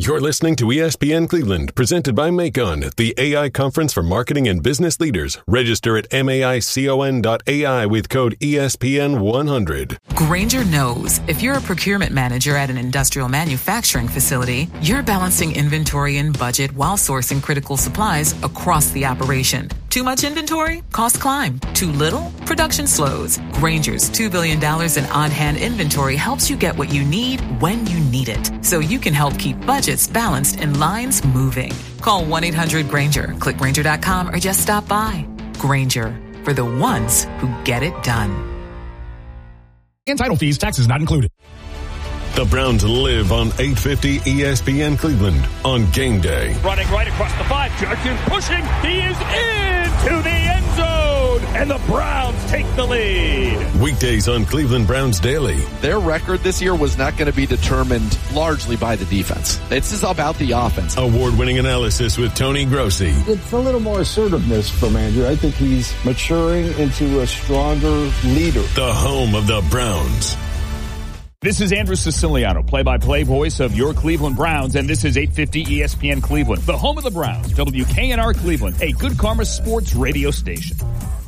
You're listening to ESPN Cleveland, presented by Macon, the AI conference for marketing and business leaders. Register at maicon.ai with code ESPN100. Grainger knows if you're a procurement manager at an industrial manufacturing facility, you're balancing inventory and budget while sourcing critical supplies across the operation. Too much inventory? Costs climb. Too little? Production slows. Grainger's $2 billion in on-hand inventory helps you get what you need when you need it, so you can help keep budgets balanced and lines moving. Call 1-800-GRAINGER, click Grainger.com, or just stop by. Grainger, for the ones who get it done. And title fees, taxes not included. The Browns live on 850 ESPN Cleveland on game day. Running right across the 5, Jackson pushing, he is into the end zone, and the Browns take the lead. Weekdays on Cleveland Browns Daily. Their record this year was not going to be determined largely by the defense. This is about the offense. Award-winning analysis with Tony Grossi. It's a little more assertiveness from Andrew. I think he's maturing into a stronger leader. The home of the Browns. This is Andrew Siciliano, play-by-play voice of your Cleveland Browns, and this is 850 ESPN Cleveland, the home of the Browns, WKNR Cleveland, a Good Karma sports radio station.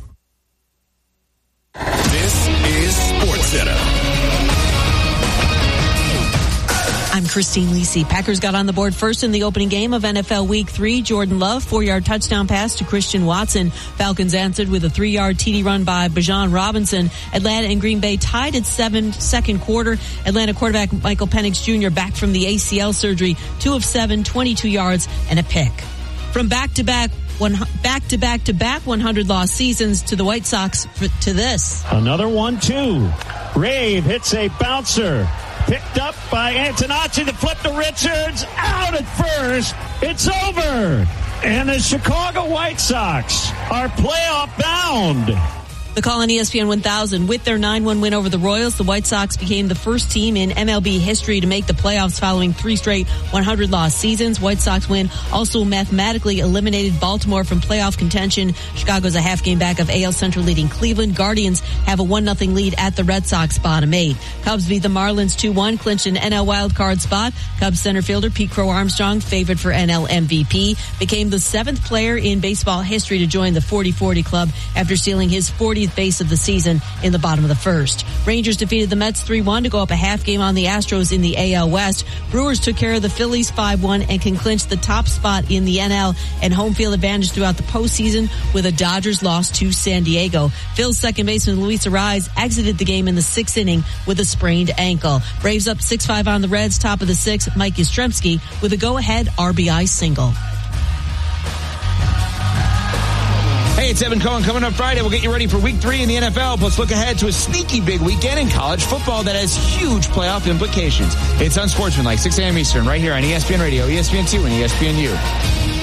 This is SportsCenter. I'm Christine Lisi. Packers got on the board first in the opening game of NFL Week 3. Jordan Love, 4-yard touchdown pass to Christian Watson. Falcons answered with a 3-yard TD run by Bijan Robinson. Atlanta and Green Bay tied at 7, second quarter. Atlanta quarterback Michael Penix Jr. back from the ACL surgery, 2 of 7, 22 yards and a pick. From back-to-back 100-loss seasons to the White Sox to this. Another 1-2. Rave hits a bouncer. Picked up by Antonacci to flip to Richards. Out at first. It's over. And the Chicago White Sox are playoff bound. The call on ESPN 1000. With their 9-1 win over the Royals, the White Sox became the first team in MLB history to make the playoffs following 3 straight 100-loss seasons. White Sox win also mathematically eliminated Baltimore from playoff contention. Chicago's a half game back of AL Central leading Cleveland. Guardians have a 1-0 lead at the Red Sox, bottom 8. Cubs beat the Marlins 2-1, clinched an NL wildcard spot. Cubs center fielder Pete Crow Armstrong, favored for NL MVP, became the 7th player in baseball history to join the 40-40 club after stealing his 40th base of the season in the bottom of the first. Rangers defeated the Mets 3-1 to go up a half game on the Astros in the AL West. Brewers took care of the Phillies 5-1 and can clinch the top spot in the NL and home field advantage throughout the postseason with a Dodgers loss to San Diego. Phil's second baseman Luis Arraez exited the game in the 6th inning with a sprained ankle. Braves up 6-5 on the Reds. Top of the 6th, Mike Yastrzemski with a go-ahead RBI single. Hey, it's Evan Cohen. Coming up Friday, we'll get you ready for Week 3 in the NFL, plus look ahead to a sneaky big weekend in college football that has huge playoff implications. It's Unsportsmanlike, 6 a.m. Eastern, right here on ESPN Radio, ESPN2, and ESPNU.